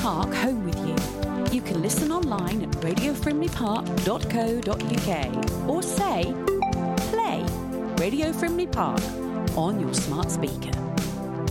Park home with you. You can listen online at radiofrimleypark.co.uk or say, play Radio Frimley Park on your smart speaker.